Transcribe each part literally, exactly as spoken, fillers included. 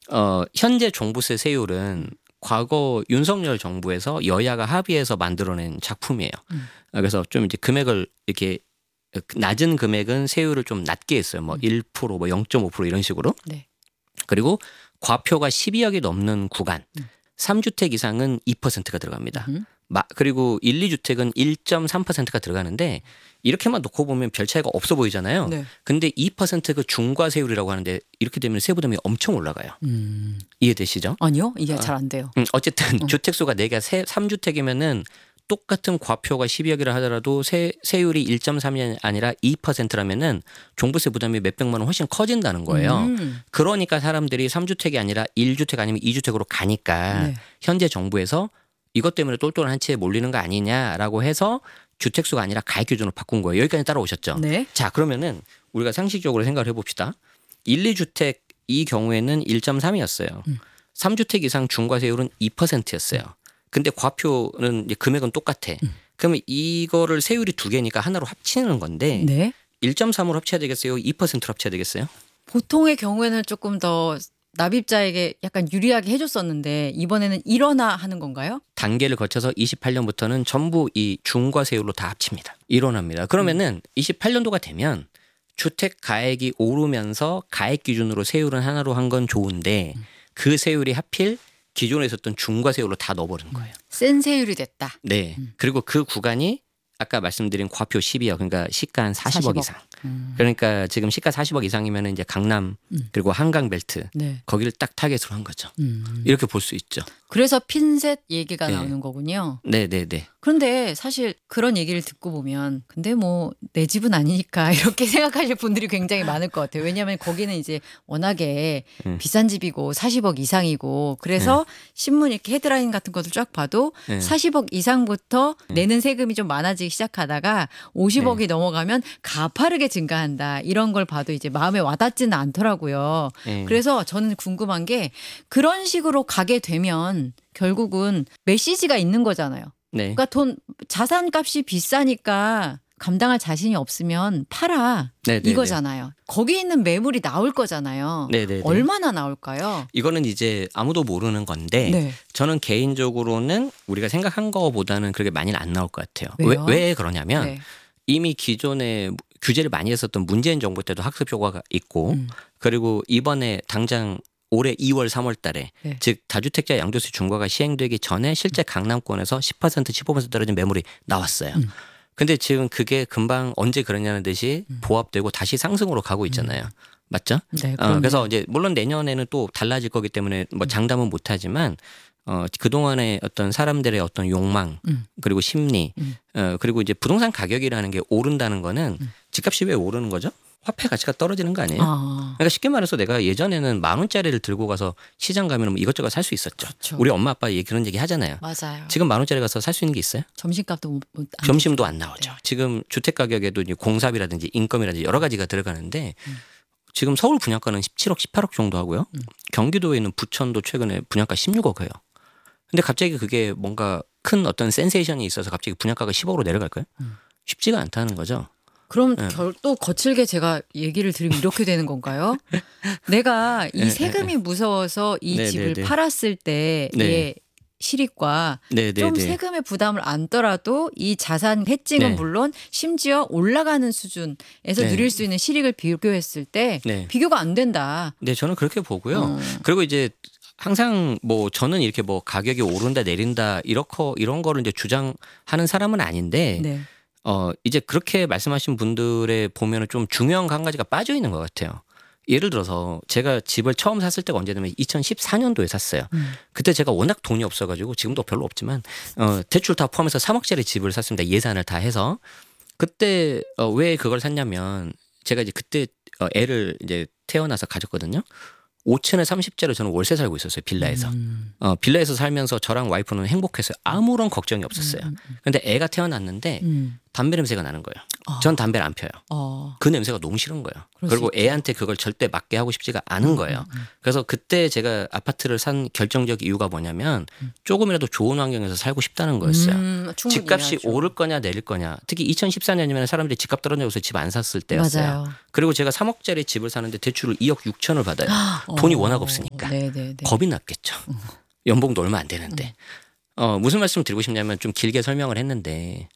어, 현재 종부세 세율은 과거 윤석열 정부에서 여야가 합의해서 만들어낸 작품이에요. 음. 그래서 좀 이제 금액을 이렇게 낮은 금액은 세율을 좀 낮게 했어요. 뭐 음. 일 퍼센트, 뭐 영 점 오 퍼센트 이런 식으로. 네. 그리고 과표가 십이억이 넘는 구간, 음. 삼 주택 이상은 이 퍼센트가 들어갑니다. 음. 마, 그리고 일, 이 주택은 일 점 삼 퍼센트가 들어가는데 이렇게만 놓고 보면 별 차이가 없어 보이잖아요. 네. 근데 이 퍼센트 그 중과세율이라고 하는데 이렇게 되면 세부담이 엄청 올라가요. 음. 이해되시죠? 아니요, 이게 어. 잘 안 돼요. 음, 어쨌든 어. 주택수가 네 개, 삼 주택이면은 똑같은 과표가 십이억이라 하더라도 세, 세율이 일 점 삼이 아니라 이 퍼센트라면은 종부세 부담이 몇백만 원 훨씬 커진다는 거예요. 음. 그러니까 사람들이 삼 주택이 아니라 일 주택 아니면 이 주택으로 가니까 네. 현재 정부에서 이것 때문에 똘똘한 한 채에 몰리는 거 아니냐라고 해서 주택수가 아니라 가액 기준으로 바꾼 거예요. 여기까지 따라오셨죠? 네. 자, 그러면은 우리가 상식적으로 생각을 해봅시다. 일, 이 주택 이 경우에는 일 점 삼이었어요. 음. 삼 주택 이상 중과세율은 이 퍼센트였어요. 근데 과표는 이제 금액은 똑같아. 음. 그러면 이거를 세율이 두 개니까 하나로 합치는 건데 네. 일 점 삼으로 합쳐야 되겠어요? 이 퍼센트로 합쳐야 되겠어요? 보통의 경우에는 조금 더 납입자에게 약간 유리하게 해줬었는데 이번에는 일원화 하는 건가요? 단계를 거쳐서 이십팔 년부터는 전부 이 중과세율로 다 합칩니다. 일원합니다. 그러면은 이십팔 년도가 되면 주택 가액이 오르면서 가액 기준으로 세율은 하나로 한 건 좋은데 그 세율이 하필 기존에 있었던 중과세율로 다 넣어버리는 거예요. 센 세율이 됐다. 네. 음. 그리고 그 구간이 아까 말씀드린 과표 십이억, 그러니까 시가 한 사십억, 사십억. 이상. 음. 그러니까 지금 시가 사십억 이상이면 이제 강남 음. 그리고 한강벨트 네. 거기를 딱 타겟으로 한 거죠. 음. 이렇게 볼 수 있죠. 그래서 핀셋 얘기가 네. 나오는 거군요. 네, 네, 네. 그런데 사실 그런 얘기를 듣고 보면 근데 뭐 내 집은 아니니까 이렇게 생각하실 분들이 굉장히 많을 것 같아요. 왜냐하면 거기는 이제 워낙에 음. 비싼 집이고 사십억 이상이고 그래서 신문 이렇게 헤드라인 같은 것을 쫙 봐도 네. 사십억 이상부터 내는 세금이 좀 많아지기 시작하다가 오십억이 넘어가면 가파르게 증가한다. 이런 걸 봐도 이제 마음에 와닿지는 않더라고요. 네. 그래서 저는 궁금한 게 그런 식으로 가게 되면 결국은 메시지가 있는 거잖아요. 네. 그러니까 돈 자산값이 비싸니까 감당할 자신이 없으면 팔아 네, 네, 이거잖아요. 거기 있는 매물이 나올 거잖아요. 네, 네, 네. 얼마나 나올까요? 이거는 이제 아무도 모르는 건데 네. 저는 개인적으로는 우리가 생각한 거보다는 그렇게 많이는 안 나올 것 같아요. 왜요? 왜, 왜 그러냐면 네. 이미 기존에 규제를 많이 했었던 문재인 정부 때도 학습 효과가 있고 음. 그리고 이번에 당장 올해 이월, 삼월 달에 네. 즉 다주택자 양도세 중과가 시행되기 전에 실제 강남권에서 십 퍼센트, 십오 퍼센트 떨어진 매물이 나왔어요. 음. 근데 지금 그게 금방 언제 그러냐는 듯이 음. 보합되고 다시 상승으로 가고 있잖아요. 맞죠? 네, 어, 그럼요. 그래서 이제 물론 내년에는 또 달라질 거기 때문에 뭐 장담은 못하지만 어, 그동안의 어떤 사람들의 어떤 욕망 음. 그리고 심리 음. 어, 그리고 이제 부동산 가격이라는 게 오른다는 거는 음. 집값이 왜 오르는 거죠? 화폐 가치가 떨어지는 거 아니에요? 아. 그러니까 쉽게 말해서 내가 예전에는 만 원짜리를 들고 가서 시장 가면 뭐 이것저것 살 수 있었죠. 그렇죠. 우리 엄마 아빠 얘기 그런 얘기 하잖아요. 맞아요. 지금 만 원짜리 가서 살 수 있는 게 있어요? 점심값도 못, 못, 안 점심도 되죠. 안 나오죠. 네. 지금 주택 가격에도 이제 공사비라든지 인건비라든지 여러 가지가 들어가는데 음. 지금 서울 분양가는 십칠억, 십팔억 정도 하고요. 음. 경기도에 있는 부천도 최근에 분양가 십육억 해요. 근데 갑자기 그게 뭔가 큰 어떤 센세이션이 있어서 갑자기 분양가가 십억으로 내려갈까요? 음. 쉽지가 않다는 거죠. 그럼 네. 결, 또 거칠게 제가 얘기를 들으면 이렇게 되는 건가요? 내가 이 네, 세금이 무서워서 이 네, 집을 네, 네. 팔았을 때의 네. 실익과 네, 네, 좀 네. 세금의 부담을 안더라도 이 자산 해칭은 네. 물론 심지어 올라가는 수준에서 네. 누릴 수 있는 실익을 비교했을 때 네. 비교가 안 된다. 네, 저는 그렇게 보고요. 어. 그리고 이제 항상 뭐 저는 이렇게 뭐 가격이 오른다 내린다 이렇게 이런 거를 이제 주장하는 사람은 아닌데 네. 어 이제 그렇게 말씀하신 분들의 보면은 좀 중요한 거 한 가지가 빠져 있는 것 같아요. 예를 들어서 제가 집을 처음 샀을 때가 언제냐면 이천십사 년도에 샀어요. 음. 그때 제가 워낙 돈이 없어가지고 지금도 별로 없지만 어 대출 다 포함해서 삼억짜리 집을 샀습니다. 예산을 다 해서 그때 어, 왜 그걸 샀냐면 제가 이제 그때 어, 애를 이제 태어나서 가졌거든요. 오 층에 삼십 제로 저는 월세 살고 있었어요. 빌라에서. 음. 어, 빌라에서 살면서 저랑 와이프는 행복했어요. 아무런 걱정이 없었어요. 음, 음, 근데 애가 태어났는데 음. 담배 냄새가 나는 거예요. 어. 전 담배를 안 펴요. 어. 그 냄새가 너무 싫은 거예요. 그럴 수 그리고 있죠. 애한테 그걸 절대 맡게 하고 싶지가 않은 거예요. 음, 음. 그래서 그때 제가 아파트를 산 결정적 이유가 뭐냐면 음. 조금이라도 좋은 환경에서 살고 싶다는 거였어요. 음, 충분히 집값이 이해하죠. 오를 거냐 내릴 거냐. 특히 이천십사 년이면 사람들이 집값 떨어져서 집 안 샀을 때였어요. 맞아요. 그리고 제가 삼억짜리 집을 사는데 대출을 이억 육천을 받아요. 돈이 어. 워낙 없으니까. 네, 네, 네. 겁이 났겠죠. 연봉도 얼마 안 되는데. 어, 무슨 말씀 드리고 싶냐면 좀 길게 설명을 했는데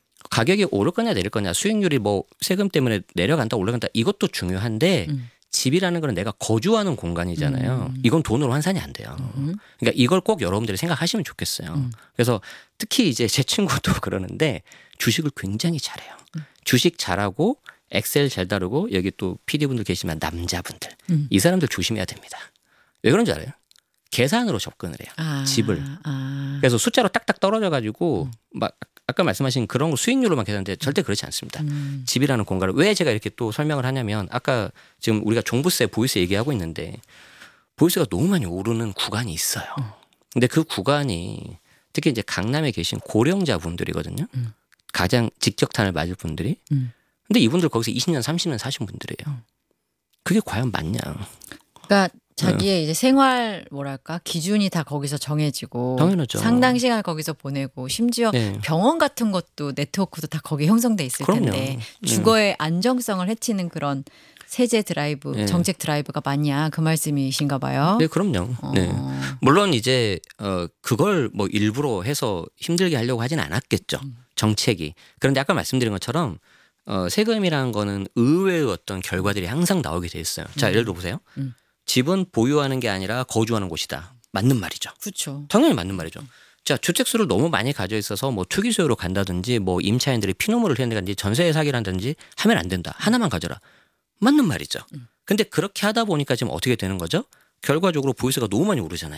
가격이 오를 거냐 내릴 거냐 수익률이 뭐 세금 때문에 내려간다 올라간다 이것도 중요한데 음. 집이라는 건 내가 거주하는 공간이잖아요. 음. 이건 돈으로 환산이 안 돼요. 음. 그러니까 이걸 꼭 여러분들이 생각하시면 좋겠어요. 음. 그래서 특히 이제 제 친구도 그러는데 주식을 굉장히 잘해요. 음. 주식 잘하고 엑셀 잘 다루고 여기 또 피디분들 계시지만 남자분들 음. 이 사람들 조심해야 됩니다. 왜 그런지 알아요? 계산으로 접근을 해요. 아, 집을. 아. 그래서 숫자로 딱딱 떨어져 가지고 막 아까 말씀하신 그런 거 수익률로만 계산하는데 절대 그렇지 않습니다. 음. 집이라는 공간을 왜 제가 이렇게 또 설명을 하냐면 아까 지금 우리가 종부세, 보유세 얘기하고 있는데 보유세가 너무 많이 오르는 구간이 있어요. 근데 그 구간이 특히 이제 강남에 계신 고령자 분들이거든요. 음. 가장 직격탄을 맞을 분들이. 음. 근데 이분들 거기서 이십 년, 삼십 년 사신 분들이에요. 그게 과연 맞냐? 그러니까 자기의 이제 생활 뭐랄까 기준이 다 거기서 정해지고 당연하죠. 상당 시간 거기서 보내고 심지어 네. 병원 같은 것도 네트워크도 다 거기 형성돼 있을 그럼요. 텐데 네. 주거의 안정성을 해치는 그런 세제 드라이브, 네. 정책 드라이브가 맞냐 그 말씀이신가 봐요. 네, 그럼요. 어. 네. 물론 이제 어 그걸 뭐 일부러 해서 힘들게 하려고 하진 않았겠죠. 정책이. 그런데 아까 말씀드린 것처럼 어 세금이라는 거는 의외의 어떤 결과들이 항상 나오게 돼 있어요. 자, 예를 들어 보세요. 음. 집은 보유하는 게 아니라 거주하는 곳이다. 맞는 말이죠. 그렇죠. 당연히 맞는 말이죠. 자, 주택수를 너무 많이 가져 있어서 뭐 투기 소유로 간다든지 뭐 임차인들이 피노물을 했는지 전세 사기를 한다든지 하면 안 된다. 하나만 가져라. 맞는 말이죠. 근데 그렇게 하다 보니까 지금 어떻게 되는 거죠? 결과적으로 보유세가 너무 많이 오르잖아요.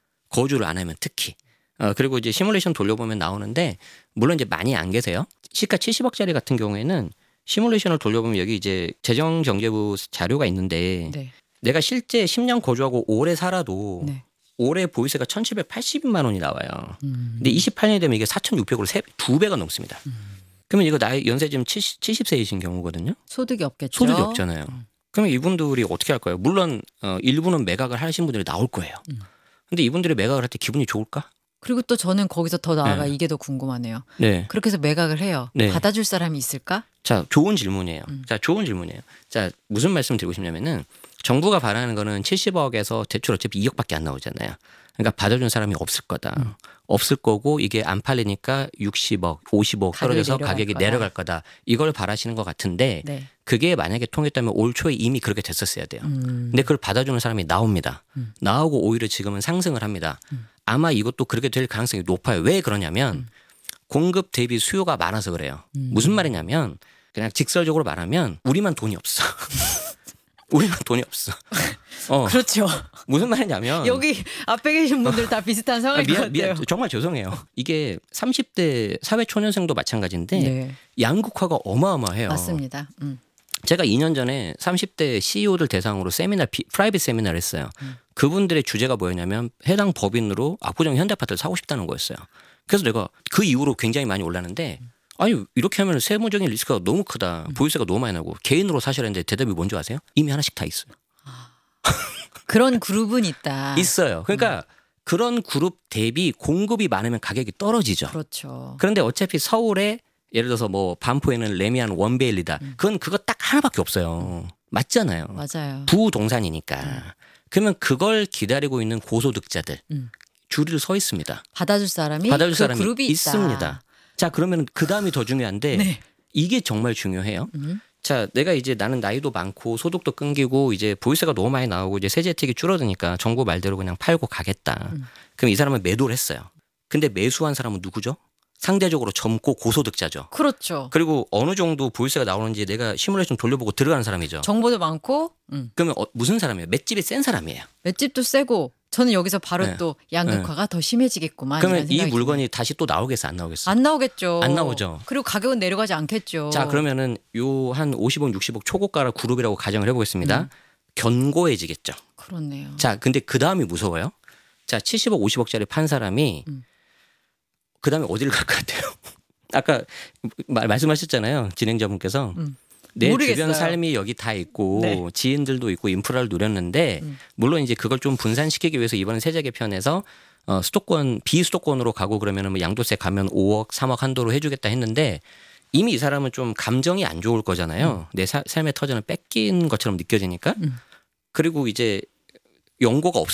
거주를 안 하면 특히. 어, 그리고 이제 시뮬레이션 돌려보면 나오는데 물론 이제 많이 안 계세요. 시가 칠십억짜리 같은 경우에는 시뮬레이션을 돌려보면 여기 이제 재정경제부 자료가 있는데 네. 내가 실제 십 년 거주하고 오래 살아도 네. 올해 보유세가 천칠백팔십만 원이 나와요. 음. 근데 이십팔 년이 되면 이게 사천육백으로 두 배가 넘습니다. 그러면 이거 나이 연세 지금 칠십, 칠십 세이신 경우거든요. 소득이 없겠죠. 소득이 없잖아요. 그러면 이분들이 어떻게 할까요? 물론 어, 일부는 매각을 하신 분들이 나올 거예요. 근데 이분들이 매각을 할 때 기분이 좋을까? 그리고 또 저는 거기서 더 나아가 네. 이게 더 궁금하네요. 네. 그렇게 해서 매각을 해요. 네. 받아줄 사람이 있을까? 자, 좋은 질문이에요. 음. 자, 좋은 질문이에요. 자, 무슨 말씀 드리고 싶냐면은 정부가 바라는 거는 칠십억에서 대출 어차피 이억밖에 안 나오잖아요. 그러니까 받아준 사람이 없을 거다. 음. 없을 거고 이게 안 팔리니까 육십억, 오십억 가격이 떨어져서 내려갈 가격이 거다. 내려갈 거다. 이걸 바라시는 것 같은데 네. 그게 만약에 통했다면 올 초에 이미 그렇게 됐었어야 돼요. 음. 근데 그걸 받아주는 사람이 나옵니다. 음. 나오고 오히려 지금은 상승을 합니다. 음. 아마 이것도 그렇게 될 가능성이 높아요. 왜 그러냐면 음. 공급 대비 수요가 많아서 그래요. 음. 무슨 말이냐면 그냥 직설적으로 말하면 우리만 돈이 없어. 우리만 돈이 없어. 어, 그렇죠. 무슨 말이냐면 여기 앞에 계신 분들 다 비슷한 아, 상황일 것 미안, 같아요. 미안, 정말 죄송해요. 이게 삼십 대 사회초년생도 마찬가지인데 네. 양극화가 어마어마해요. 맞습니다. 음. 제가 이 년 전에 삼십 대 씨이오들 대상으로 세미나, 비, 프라이빗 세미나를 했어요. 음. 그분들의 주제가 뭐였냐면 해당 법인으로 압구정 현대아파트를 사고 싶다는 거였어요. 그래서 내가 그 이후로 굉장히 많이 올랐는데 아니 이렇게 하면 세무적인 리스크가 너무 크다. 보유세가 너무 많이 나고 개인으로 사셔야 하는데 대답이 뭔지 아세요? 이미 하나씩 다 있어요. 그런 그룹은 있다. 있어요. 그러니까 그런 그룹 대비 공급이 많으면 가격이 떨어지죠. 그렇죠. 그런데 어차피 서울에 예를 들어서 뭐 반포에는 레미안 원베일리다. 그건 그거 딱 하나밖에 없어요. 맞잖아요. 맞아요. 부동산이니까. 그러면 그걸 기다리고 있는 고소득자들 음. 줄을 서 있습니다. 받아줄 사람이 받아줄 그 사람이 그룹이 있습니다. 있다. 자, 그러면 그 다음이 더 중요한데 네. 이게 정말 중요해요. 음. 자, 내가 이제 나는 나이도 많고 소득도 끊기고 이제 보유세가 너무 많이 나오고 이제 세제 혜택이 줄어드니까 정부 말대로 그냥 팔고 가겠다. 음. 그럼 이 사람은 매도를 했어요. 근데 매수한 사람은 누구죠? 상대적으로 젊고 고소득자죠. 그렇죠. 그리고 어느 정도 보유세가 나오는지 내가 시뮬레이션 돌려보고 들어가는 사람이죠. 정보도 많고 음. 그러면 어, 무슨 사람이에요? 맷집이 센 사람이에요. 맷집도 세고 저는 여기서 바로 네. 또 양극화가 더 심해지겠구만. 그러면 이런 이 생각이 물건이 다시 또 나오겠어 안 나오겠어? 안 나오겠죠. 안 나오죠. 그리고 가격은 내려가지 않겠죠. 자, 그러면은 요 한 오십억, 육십억 초고가 그룹이라고 가정을 해보겠습니다. 음. 견고해지겠죠. 그렇네요. 자, 근데 그 다음이 무서워요. 자, 칠십억, 오십억짜리 판 사람이 음. 그 다음에 어디를 갈 것 같아요? 아까 말, 말씀하셨잖아요. 진행자분께서. 음. 내 모르겠어요. 주변 삶이 여기 다 있고 네. 지인들도 있고 인프라를 누렸는데 음. 물론 이제 그걸 좀 분산시키기 위해서 이번에 세제 개편에서 어, 수도권 비수도권으로 가고 그러면은 뭐 양도세 가면 오억, 삼억 한도로 해주겠다 했는데 이미 이 사람은 좀 감정이 안 좋을 거잖아요. 내 사, 삶의 터전을 뺏긴 것처럼 느껴지니까. 음. 그리고 이제 연고가 없,